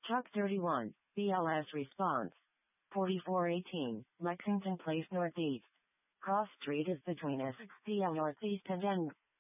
Truck 31, BLS response. 4418, Lexington Place Northeast. Cross Street is between SXPL Northeast and N.